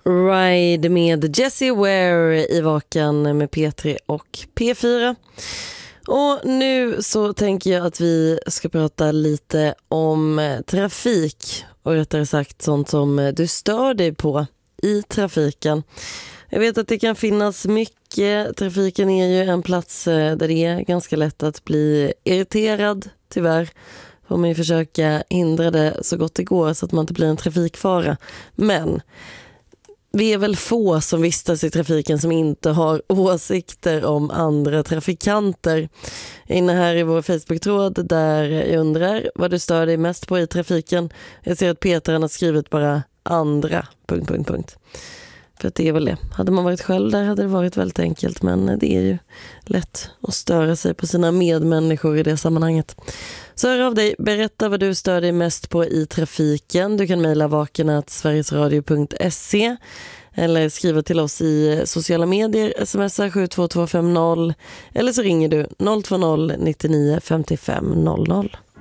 Ride med Jessie Ware i Vaken med P3 och P4. Och nu så tänker jag att vi ska prata lite om trafik och rättare sagt sånt som du stör dig på i trafiken. Jag vet att det kan finnas mycket. Trafiken är ju en plats där det är ganska lätt att bli irriterad, tyvärr. Får man ju försöka hindra det så gott det går så att man inte blir en trafikfara. Men vi är väl få som vistas i trafiken som inte har åsikter om andra trafikanter. Inne här i vår Facebook-tråd där jag undrar vad du stör dig mest på i trafiken. Jag ser att Peter har skrivit bara andra... För att det är väl det. Hade man varit själv där hade det varit väldigt enkelt. Men det är ju lätt att störa sig på sina medmänniskor i det sammanhanget. Så hör av dig. Berätta vad du stör dig mest på i trafiken. Du kan mejla vaken@sverigesradio.se eller skriva till oss i sociala medier. Smsa 72250 eller så ringer du 020 99 55 00.